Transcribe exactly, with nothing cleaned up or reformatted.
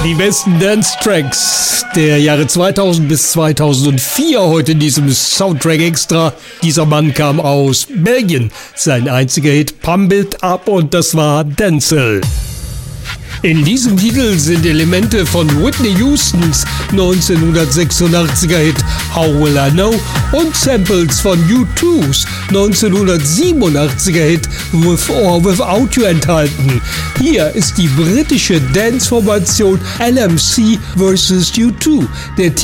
Die besten Dance-Tracks der Jahre zweitausend bis zweitausendvier heute in diesem Soundtrack Extra. Dieser Mann kam aus Belgien. Sein einziger Hit Pump It Up und das war Denzel. In diesem Titel sind Elemente von Whitney Houstons neunzehnhundertsechsundachtziger Hit How Will I Know und Samples von U two's neunzehnhundertsiebenundachtziger Hit With or Without You enthalten. Hier ist die britische Dance-Formation L M C versus U two. Der